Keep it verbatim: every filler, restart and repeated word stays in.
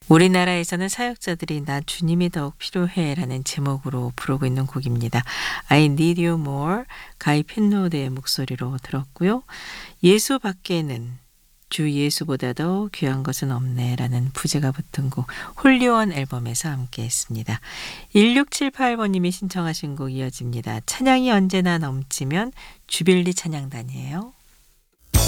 우리나라에서는 사역자들이 나 주님이 더욱 필요해 라는 제목으로 부르고 있는 곡입니다. I need you more 가이 펜로드의 목소리로 들었고요. 예수 밖에는 주 예수보다도 귀한 것은 없네 라는 부제가 붙은 곡 홀리원 앨범에서 함께 했습니다. 일육칠팔 번님이 신청하신 곡 이어집니다. 찬양이 언제나 넘치면 주빌리 찬양단이에요.